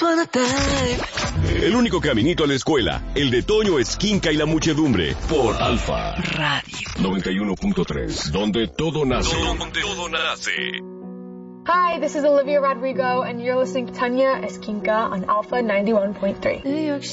El único caminito a la escuela, el de Toño Esquinca y la muchedumbre, por Alfa Radio 91.3, donde todo nace. Donde todo nace. Hi, this is Olivia Rodrigo, and you're listening to Tanya Esquinca on Alpha 91.3.